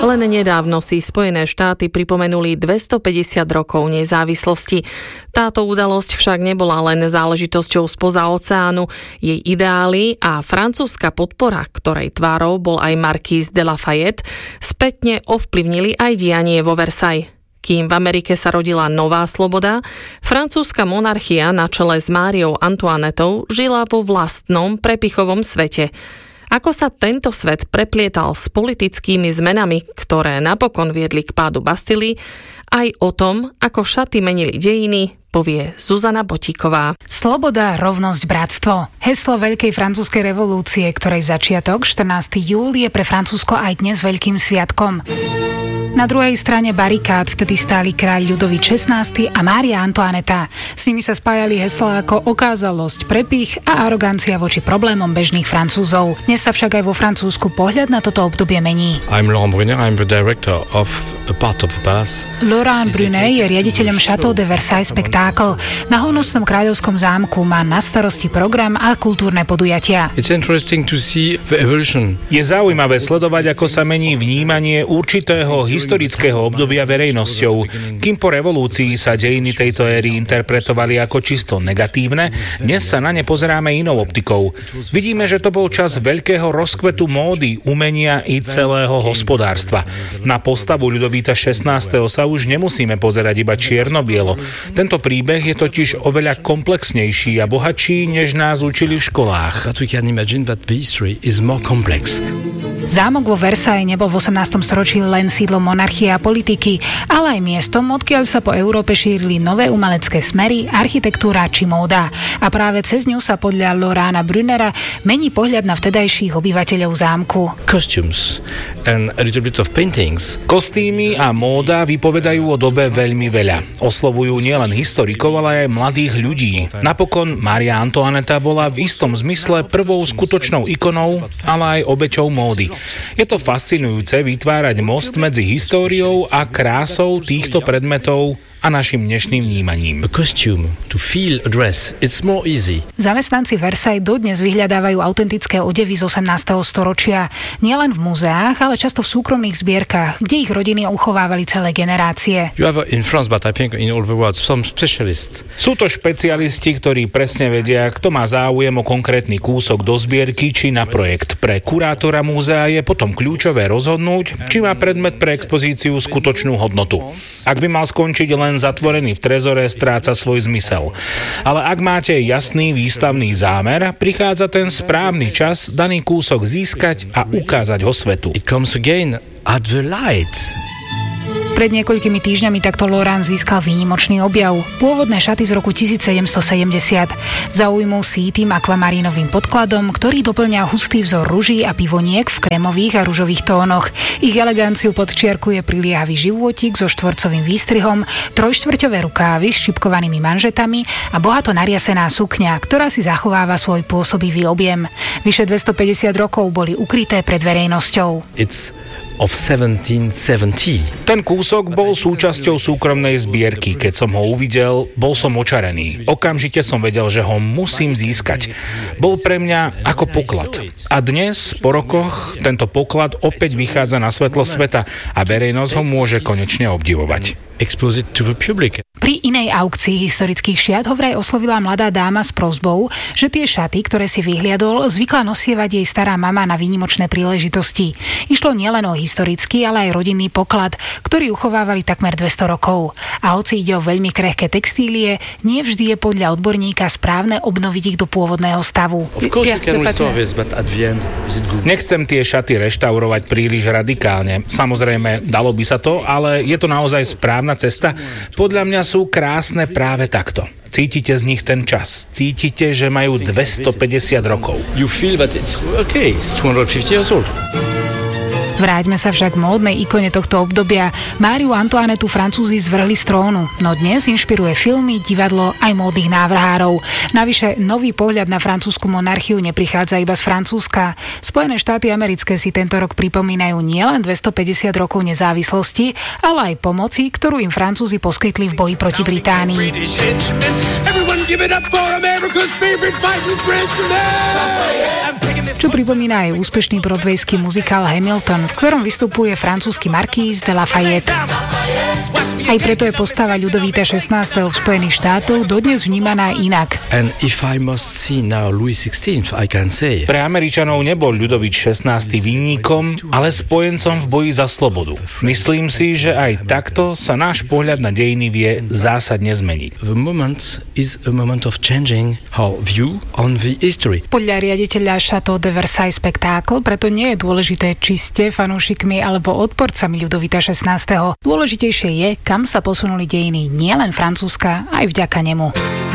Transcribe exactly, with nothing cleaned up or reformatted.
Len nedávno si Spojené štáty pripomenuli dvestopäťdesiat rokov nezávislosti. Táto udalosť však nebola len záležitosťou spoza oceánu. Jej ideály a francúzska podpora, ktorej tvárou bol aj Marquis de Lafayette, spätne ovplyvnili aj dianie vo Versailles. Kým v Amerike sa rodila nová sloboda, francúzska monarchia na čele s Máriou Antoinetou žila vo vlastnom prepichovom svete. Ako sa tento svet preplietal s politickými zmenami, ktoré napokon viedli k pádu Bastily, aj o tom, ako šaty menili dejiny, povie Zuzana Botíková. Sloboda, rovnosť, bratstvo. Heslo Veľkej francúzskej revolúcie, ktorej začiatok štrnásteho júla je pre Francúzsko aj dnes veľkým sviatkom. Na druhej strane barikád vtedy stáli kráľ Ľudovít šestnásty a Mária Antoineta. S nimi sa spájali heslá ako okázalosť, prepich a arogancia voči problémom bežných Francúzov. Dnes sa však aj vo Francúzsku pohľad na toto obdobie mení. I'm Laurent Brunet, I'm the director of a part of the palace. Laurent Brunet je riaditeľom Château de Versailles Spectacle. Na honosnom kráľovskom zámku má na starosti program a kultúrne podujatia. It's interesting to see the evolution. Je zaujímavé sledovať, ako sa mení vnímanie určitého historického obdobia verejnosťou. Kým po revolúcii sa dejiny tejto éry interpretovali ako čisto negatívne, dnes sa na ne pozeráme inou optikou. Vidíme, že to bol čas veľkého rozkvetu módy, umenia i celého hospodárstva. Na postavu Ľudovíta šestnásteho sa už nemusíme pozerať iba čierno-bielo. Tento príbeh je totiž oveľa komplexnejší a bohatší, než nás učili v školách. But we can imagine that the history is more complex. Zámok vo Versailles nebol v osemnástom storočí len sídlom monarchie a politiky, ale aj miestom, odkiaľ sa po Európe šírili nové umelecké smery, architektúra či móda. A práve cez ňu sa podľa Laurenta Brunera mení pohľad na vtedajších obyvateľov zámku. Costumes and a little bit of paintings. Kostýmy a móda vypovedajú o dobe veľmi veľa. Oslovujú nielen historikov, ale aj mladých ľudí. Napokon Mária Antoineta bola v istom zmysle prvou skutočnou ikonou, ale aj obeťou módy. Je to fascinujúce vytvárať most medzi históriou a krásou týchto predmetov a našim dnešným vnímaním. A costume, to feel a dress, it's more easy. Zamestnanci Versailles dodnes vyhľadávajú autentické odevy z osemnásteho storočia. Nielen v muzeách, ale často v súkromných zbierkach, kde ich rodiny uchovávali celé generácie. You have in France, but I think in all the world, some specialists. Sú to špecialisti, ktorí presne vedia, kto má záujem o konkrétny kúsok do zbierky či na projekt. Pre kurátora múzea je potom kľúčové rozhodnúť, či má predmet pre expozíciu skutočnú hodnotu. Ak by mal skončiť len zatvorený v trezore, stráca svoj zmysel. Ale ak máte jasný výstavný zámer, prichádza ten správny čas daný kúsok získať a ukázať ho svetu. It comes again at the light. Pred niekoľkými týždňami takto Laurent získal výnimočný objav. Pôvodné šaty z roku tisícsedemstosedemdesiat. Zaujmú si tým akvamarínovým podkladom, ktorý doplňa hustý vzor ruží a pivoniek v krémových a ružových tónoch. Ich eleganciu podčiarkuje priliehavý životík so štvorcovým výstrihom, trojštvrťové rukávy s šipkovanými manžetami a bohato nariasená sukňa, ktorá si zachováva svoj pôsobivý objem. Vyše dvestopäťdesiat rokov boli ukryté pred verejnosťou. It's of seventeen seventy. Ten kúsok bol súčasťou súkromnej zbierky. Keď som ho uvidel, bol som očarený. Okamžite som vedel, že ho musím získať. Bol pre mňa ako poklad. A dnes, po rokoch, tento poklad opäť vychádza na svetlo sveta a verejnosť ho môže konečne obdivovať. Expose it to the public. Pri inej aukcii historických šiat ho vraj oslovila mladá dáma s prosbou, že tie šaty, ktoré si vyhliadol, zvykla nosievať jej stará mama na výnimočné príležitosti. Išlo nielen o historický, ale aj rodinný poklad, ktorý uchovávali takmer dvesto rokov. A hoci ide o veľmi krehké textílie, nie vždy je podľa odborníka správne obnoviť ich do pôvodného stavu. Nechcem tie šaty reštaurovať príliš radikálne. Samozrejme, dalo by sa to, ale je to naozaj správna cesta? Podľa mňa sú krásne práve takto. Cítite z nich ten čas. Cítite, že majú dvestopäťdesiat rokov. You feel that it's okay, it's two hundred fifty years old. Vráťme sa však k módnej ikone tohto obdobia. Máriu Antoinetu Francúzi zvrhli z trónu, no dnes inšpiruje filmy, divadlo aj módnych návrhárov. Navyše, nový pohľad na francúzsku monarchiu neprichádza iba z Francúzska. Spojené štáty americké si tento rok pripomínajú nielen dvestopäťdesiat rokov nezávislosti, ale aj pomoci, ktorú im Francúzi poskytli v boji proti Británii. Čo pripomína aj úspešný broadwayský muzikál Hamilton, v v ktorom vystupuje francúzsky markíz de Lafayette. Aj preto je postava Ľudovíta šestnásteho v Spojených štátoch dodnes vnímaná inak. And if I must see now Louis sixteenth, I can say. Pre Američanov nebol Ľudovít šestnásty vinníkom, ale spojencom v boji za slobodu. Myslím si, že aj takto sa náš pohľad na dejiny vie zásadne zmeniť. The moment is a moment of changing our view on the history. Podľa riaditeľa Chateau de Versailles spektákl preto nie je dôležité, či ste fanúšikmi alebo odporcami Ľudovíta šestnásteho. Dôležitejšie je, kam sa posunuli dejiny nielen Francúzska, aj vďaka nemu.